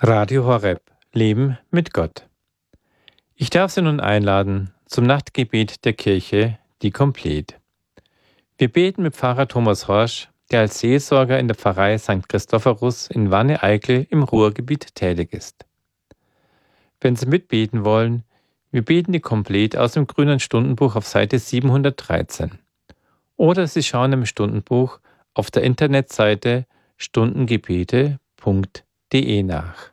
Radio Horeb. Leben mit Gott. Ich darf Sie nun einladen zum Nachtgebet der Kirche, die Komplett. Wir beten mit Pfarrer Thomas Horsch, der als Seelsorger in der Pfarrei St. Christophorus in Wanne-Eickel im Ruhrgebiet tätig ist. Wenn Sie mitbeten wollen, wir beten die Komplett aus dem Grünen Stundenbuch auf Seite 713. Oder Sie schauen im Stundenbuch auf der Internetseite stundengebete.de nach.